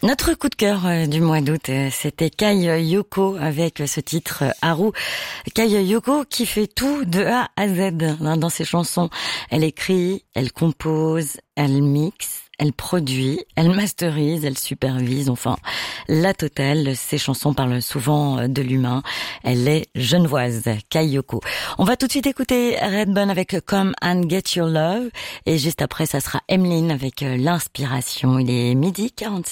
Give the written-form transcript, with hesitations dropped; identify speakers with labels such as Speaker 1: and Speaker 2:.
Speaker 1: Notre coup de cœur du mois d'août, c'était Kai Yoko avec ce titre Haru. Kai Yoko qui fait tout de A à Z dans ses chansons. Elle écrit, elle compose, elle mixe, elle produit, elle masterise, elle supervise, enfin la totale. Ses chansons parlent souvent de l'humain. Elle est genevoise, Kai Yoko. On va tout de suite écouter Redbone avec Come and Get Your Love et juste après ça sera Emeline avec l'inspiration. Il est 12h46.